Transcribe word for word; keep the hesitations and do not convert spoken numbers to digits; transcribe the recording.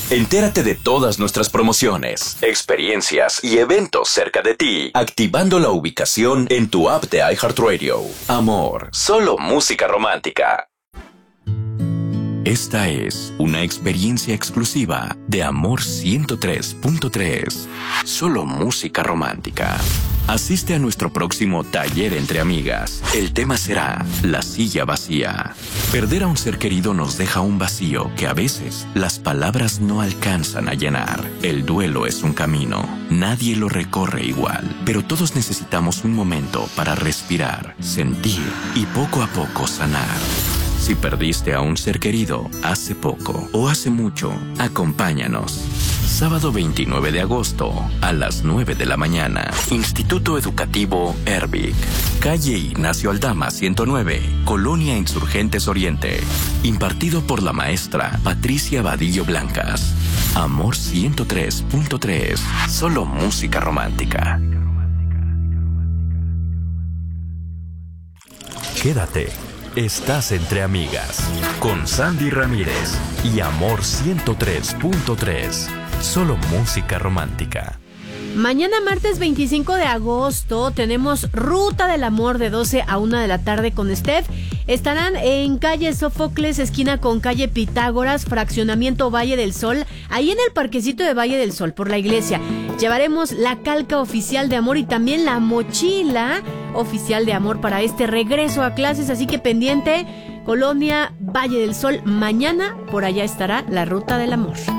Entérate de todas nuestras promociones, experiencias y eventos cerca de ti, activando la ubicación en tu app de iHeartRadio. Amor, solo música romántica. Esta es una experiencia exclusiva de Amor ciento tres punto tres. Solo música romántica. Asiste a nuestro próximo taller entre amigas. El tema será la silla vacía. Perder a un ser querido nos deja un vacío que a veces las palabras no alcanzan a llenar. El duelo es un camino. Nadie lo recorre igual, pero todos necesitamos un momento para respirar, sentir y poco a poco sanar. Si perdiste a un ser querido hace poco o hace mucho, acompáñanos. Sábado veintinueve de agosto a las nueve de la mañana. Instituto Educativo Erbic. Calle Ignacio Aldama ciento nueve, Colonia Insurgentes Oriente. Impartido por la maestra Patricia Vadillo Blancas. Amor ciento tres punto tres. Solo música romántica. Quédate. Estás entre amigas con Sandy Ramírez y Amor ciento tres punto tres. Solo música romántica. Mañana martes veinticinco de agosto tenemos Ruta del Amor de doce a una de la tarde con Steph. Estarán en calle Sófocles, esquina con calle Pitágoras, fraccionamiento Valle del Sol, ahí en el parquecito de Valle del Sol, por la iglesia. Llevaremos la calca oficial de Amor y también la mochila oficial de Amor para este regreso a clases, así que pendiente, Colonia Valle del Sol, mañana por allá estará la Ruta del Amor.